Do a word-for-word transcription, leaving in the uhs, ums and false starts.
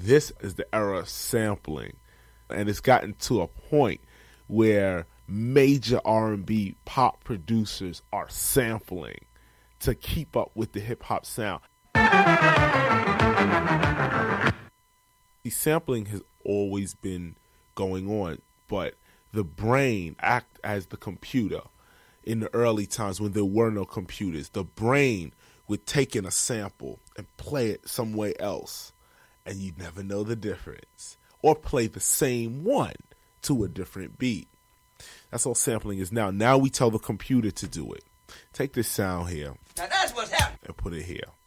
This is the era of sampling, and it's gotten to a point where major R and B pop producers are sampling to keep up with the hip-hop sound. The sampling has always been going on, but the brain act as the computer. In the early times when there were no computers, the brain would take in a sample and play it somewhere else, and you'd never know the difference, or play the same one to a different beat. That's all sampling is now. Now we tell the computer to do it. Take this sound here. Now that's what's happening. And put it here.